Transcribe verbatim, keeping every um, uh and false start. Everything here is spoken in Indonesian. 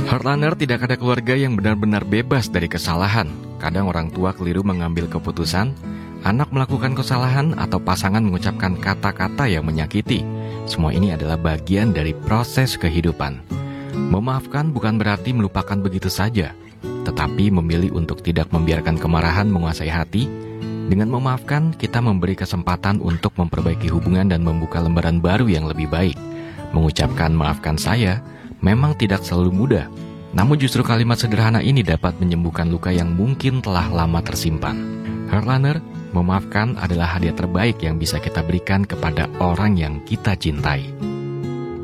Heartliner, tidak ada keluarga yang benar-benar bebas dari kesalahan. Kadang orang tua keliru mengambil keputusan, anak melakukan kesalahan, atau pasangan mengucapkan kata-kata yang menyakiti. Semua ini adalah bagian dari proses kehidupan. Memaafkan bukan berarti melupakan begitu saja, tetapi memilih untuk tidak membiarkan kemarahan menguasai hati. Dengan memaafkan, kita memberi kesempatan untuk memperbaiki hubungan dan membuka lembaran baru yang lebih baik. Mengucapkan maafkan saya memang tidak selalu mudah, namun justru kalimat sederhana ini dapat menyembuhkan luka yang mungkin telah lama tersimpan. Heartliner, memaafkan adalah hadiah terbaik yang bisa kita berikan kepada orang yang kita cintai.